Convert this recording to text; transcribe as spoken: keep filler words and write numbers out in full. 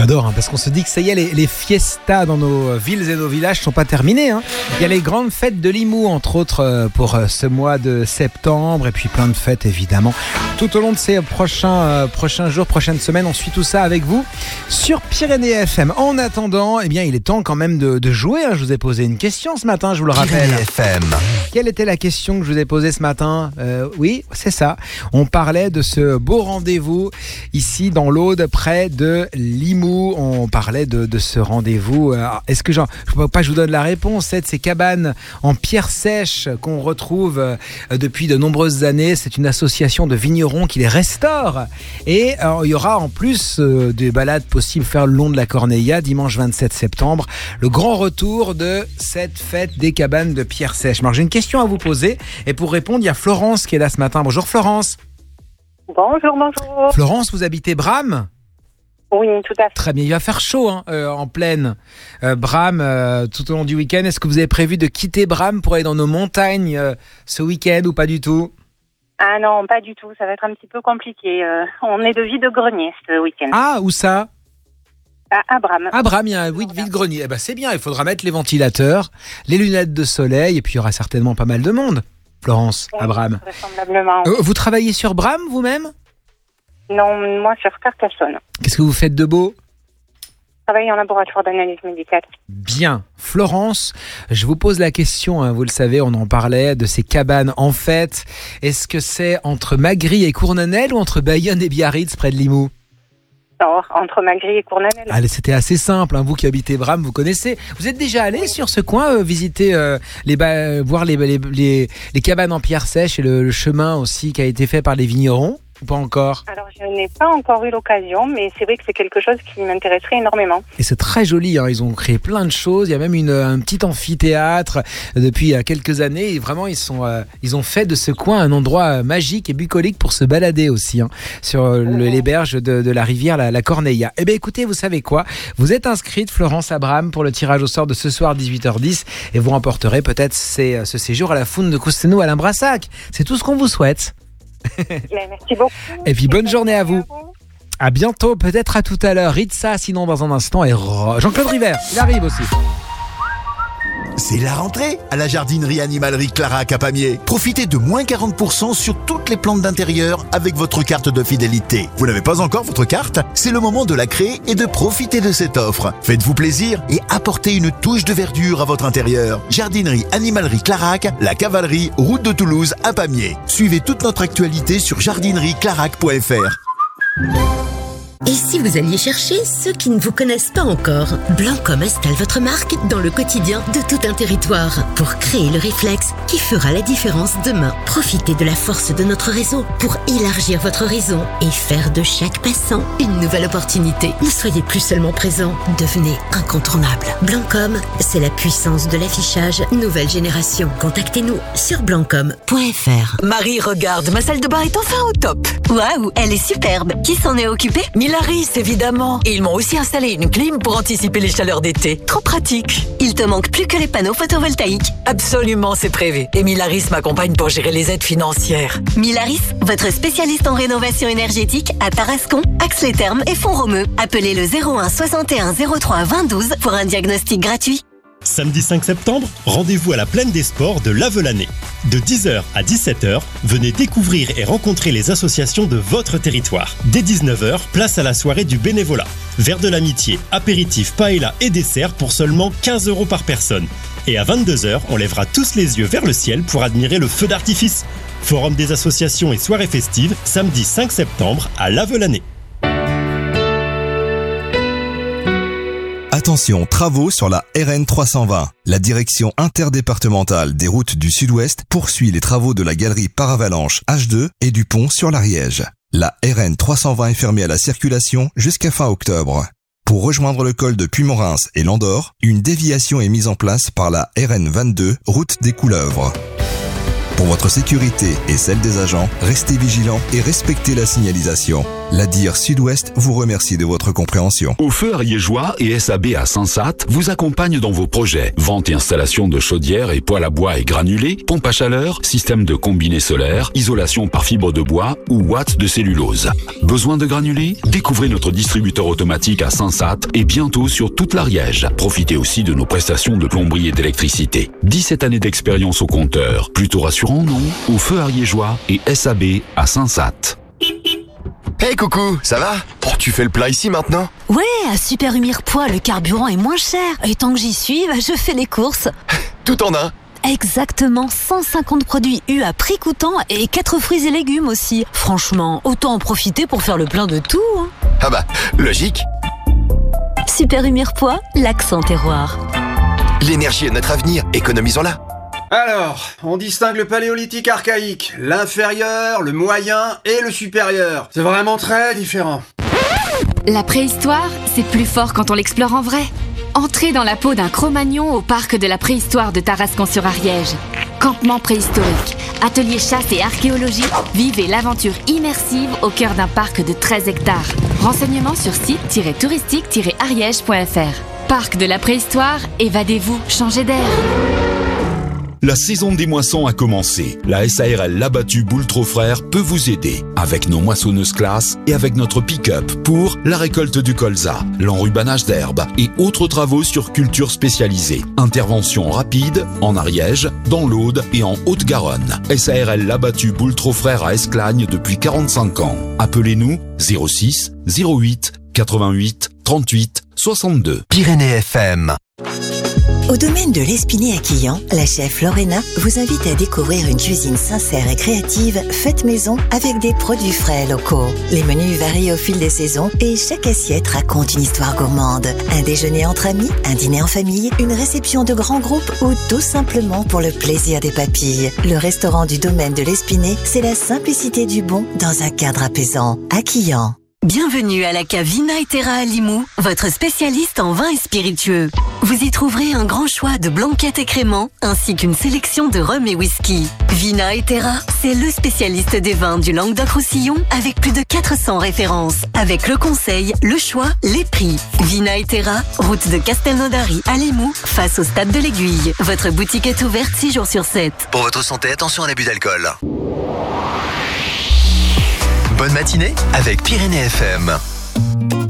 J'adore, hein, parce qu'on se dit que ça y est, les, les fiestas dans nos villes et nos villages sont pas terminées. Hein. Il y a les grandes fêtes de Limoux, entre autres, pour ce mois de septembre, et puis plein de fêtes, évidemment. Tout au long de ces prochains, euh, prochains jours, prochaines semaines, on suit tout ça avec vous sur Pyrénées F M. En attendant, eh bien, il est temps quand même de, de jouer. Hein. Je vous ai posé une question ce matin, je vous le rappelle. Pyrénées F M. Quelle était la question que je vous ai posée ce matin ? euh, Oui, c'est ça. On parlait de ce beau rendez-vous ici dans l'Aude, près de Limoux. On parlait de, de ce rendez-vous. Alors, est-ce que j'en, je ne peux pas, je vous donne la réponse. C'est de ces cabanes en pierre sèche qu'on retrouve euh, depuis de nombreuses années. C'est une association de vignerons qui les restaure. Et alors, il y aura en plus euh, des balades possibles faire le long de la Corneilla dimanche vingt-sept septembre. Le grand retour de cette fête des cabanes de pierre sèche. Alors, j'ai une question à vous poser. Et pour répondre, il y a Florence qui est là ce matin. Bonjour Florence. Bonjour, bonjour. Florence, vous habitez Bram ? Oui, tout à fait. Très bien, il va faire chaud hein, euh, en plaine. Euh, Bram, euh, tout au long du week-end, est-ce que vous avez prévu de quitter Bram pour aller dans nos montagnes euh, ce week-end ou pas du tout ? Ah non, pas du tout, ça va être un petit peu compliqué. Euh, on est de vide-grenier ce week-end. Ah, où ça ? À, à Bram. À Bram, il y a un vide-grenier. Eh ben, c'est bien, il faudra mettre les ventilateurs, les lunettes de soleil, et puis il y aura certainement pas mal de monde. Florence, Oui, à Bram. vraisemblablement. Euh, vous travaillez sur Bram vous-même ? Non, moi sur Carcassonne. Qu'est-ce que vous faites de beau ? Je travaille en laboratoire d'analyse médicale. Bien. Florence, je vous pose la question, hein, vous le savez, on en parlait, de ces cabanes en fête. Est-ce que c'est entre Magry et Cournenel ou entre Bayonne et Biarritz, près de Limoux ? Alors, entre Magry et Cournenel. Allez, c'était assez simple, hein, vous qui habitez Bram, vous connaissez. Vous êtes déjà allé sur ce coin, euh, visiter, euh, les ba- voir les, les, les, les cabanes en pierre sèche et le, le chemin aussi qui a été fait par les vignerons ? Ou pas encore ? Alors, je n'ai pas encore eu l'occasion, mais c'est vrai que c'est quelque chose qui m'intéresserait énormément. Et c'est très joli, hein. Ils ont créé plein de choses. Il y a même une, un petit amphithéâtre depuis quelques années. Et vraiment, ils, sont, euh, ils ont fait de ce coin un endroit magique et bucolique pour se balader aussi, hein, sur le, les berges de, de la rivière, la, la Corneilla. Eh bien, écoutez, vous savez quoi ? Vous êtes inscrite, Florence Abraham, pour le tirage au sort de ce soir, dix-huit heures dix. Et vous remporterez peut-être ces, ce séjour à la Foune de Coustenou à Limbrassac. C'est tout ce qu'on vous souhaite. Merci beaucoup. Et puis bonne journée à vous. À bientôt, peut-être à tout à l'heure. Ritza, sinon dans un instant, et Ro- Jean-Claude River, il arrive aussi. C'est la rentrée à la jardinerie animalerie Clarac à Pamiers. Profitez de moins quarante pour cent sur toutes les plantes d'intérieur avec votre carte de fidélité. Vous n'avez pas encore votre carte ? C'est le moment de la créer et de profiter de cette offre. Faites-vous plaisir et apportez une touche de verdure à votre intérieur. Jardinerie animalerie Clarac, la cavalerie, route de Toulouse à Pamiers. Suivez toute notre actualité sur jardinerie clarac point f r. Et si vous alliez chercher ceux qui ne vous connaissent pas encore, Blancom installe votre marque dans le quotidien de tout un territoire pour créer le réflexe qui fera la différence demain. Profitez de la force de notre réseau pour élargir votre horizon et faire de chaque passant une nouvelle opportunité. Ne soyez plus seulement présent, devenez incontournable. Blancom, c'est la puissance de l'affichage nouvelle génération. Contactez-nous sur blancom point f r. Marie, regarde, ma salle de bain est enfin au top. Waouh, elle est superbe. Qui s'en est occupé ? Milaris, évidemment. Et ils m'ont aussi installé une clim pour anticiper les chaleurs d'été. Trop pratique. Il te manque plus que les panneaux photovoltaïques. Absolument, c'est prévu. Et Milaris m'accompagne pour gérer les aides financières. Milaris, votre spécialiste en rénovation énergétique à Tarascon, Ax-les-Thermes et Font-Romeu. Appelez le zéro un soixante et un zéro trois vingt douze pour un diagnostic gratuit. Samedi cinq septembre, rendez-vous à la Plaine des Sports de Lavelanet. De dix heures à dix-sept heures, venez découvrir et rencontrer les associations de votre territoire. Dès dix-neuf heures, place à la soirée du bénévolat. Verre de l'amitié, apéritif, paella et dessert pour seulement quinze euros par personne. Et à vingt-deux heures, on lèvera tous les yeux vers le ciel pour admirer le feu d'artifice. Forum des associations et soirée festive, samedi cinq septembre à Lavelanet. Attention, travaux sur la R N trois cent vingt. La direction interdépartementale des routes du Sud-Ouest poursuit les travaux de la galerie Paravalanche H deux et du pont sur l'Ariège. La R N trois cent vingt est fermée à la circulation jusqu'à fin octobre. Pour rejoindre le col de Puymonts et l'Andorre, une déviation est mise en place par la R N vingt-deux, route des Couleuvres. Pour votre sécurité et celle des agents, restez vigilants et respectez la signalisation. La D I R Sud-Ouest vous remercie de votre compréhension. Au Feu Ariégeois et S A B à Sansat vous accompagnent dans vos projets. Vente et installation de chaudières et poêles à bois et granulés, pompe à chaleur, système de combiné solaire, isolation par fibre de bois ou watts de cellulose. Besoin de granulés? Découvrez notre distributeur automatique à Sansat et bientôt sur toute l'Ariège. Profitez aussi de nos prestations de plomberie et d'électricité. dix-sept années d'expérience au compteur. Plutôt rassurant, non? Au Feu Ariégeois et S A B à Sansat. Hey coucou, ça va? Oh, tu fais le plat ici maintenant? Ouais, à Super Humir Poids, le carburant est moins cher. Et tant que j'y suis, bah, je fais les courses. Tout en un? Exactement, cent cinquante produits U à prix coûtant et quatre fruits et légumes aussi. Franchement, autant en profiter pour faire le plein de tout. Hein. Ah bah, logique. Super Humir Poids, l'accent terroir. L'énergie est notre avenir, économisons-la. Alors, on distingue le paléolithique archaïque, l'inférieur, le moyen et le supérieur. C'est vraiment très différent. La préhistoire, c'est plus fort quand on l'explore en vrai. Entrez dans la peau d'un Cro-Magnon au parc de la préhistoire de Tarascon-sur-Ariège. Campement préhistorique, atelier chasse et archéologie, vivez l'aventure immersive au cœur d'un parc de treize hectares. Renseignements sur site tiret touristique tiret ariège point f r. Parc de la préhistoire, évadez-vous, changez d'air. La saison des moissons a commencé. La S A R L Labattu Boultro Frères peut vous aider avec nos moissonneuses classe et avec notre pick-up pour la récolte du colza, l'enrubanage d'herbes et autres travaux sur cultures spécialisées. Intervention rapide en Ariège, dans l'Aude et en Haute-Garonne. S A R L Labattu Boultro Frères à Esclagne depuis quarante-cinq ans. Appelez-nous zéro six zéro huit quatre-vingt-huit trente-huit soixante-deux. Pyrénées F M. Au domaine de l'Espiné à Quillan, la chef Lorena vous invite à découvrir une cuisine sincère et créative faite maison avec des produits frais locaux. Les menus varient au fil des saisons et chaque assiette raconte une histoire gourmande. Un déjeuner entre amis, un dîner en famille, une réception de grands groupes ou tout simplement pour le plaisir des papilles. Le restaurant du domaine de l'Espiné, c'est la simplicité du bon dans un cadre apaisant. À Quillan. Bienvenue à la cave Vina et Terra à Limoux, votre spécialiste en vins et spiritueux. Vous y trouverez un grand choix de blanquettes et créments, ainsi qu'une sélection de rhum et whisky. Vina et Terra, c'est le spécialiste des vins du Languedoc-Roussillon avec plus de quatre cents références. Avec le conseil, le choix, les prix. Vina et Terra, route de Castelnaudary à Limoux, face au stade de l'Aiguille. Votre boutique est ouverte six jours sur sept. Pour votre santé, attention à l'abus d'alcool. Bonne matinée avec Pyrénées F M.